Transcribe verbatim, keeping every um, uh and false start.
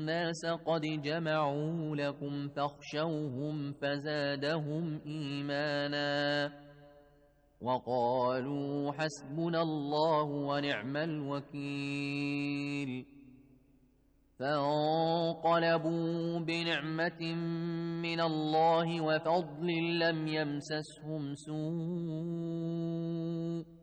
الناس قد جمعوا لكم فاخشوهم فزادهم إيمانا وقالوا حسبنا الله ونعم الوكيل. فانقلبوا بنعمة من الله وفضل لم يمسسهم سوء